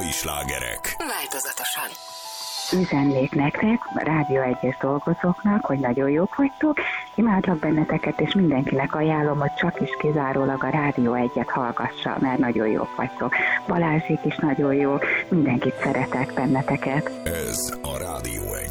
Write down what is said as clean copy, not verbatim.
Régi slágerek. Változatosan. Üzennék nektek, Rádió 1-es dolgozóknak, hogy nagyon jók vagytok, imádlak benneteket, és mindenkinek ajánlom, hogy csak is kizárólag a Rádió 1-et hallgassa, mert nagyon jók vagytok. Balázsék is nagyon jó, mindenkit szeretek benneteket. Ez a Rádió 1.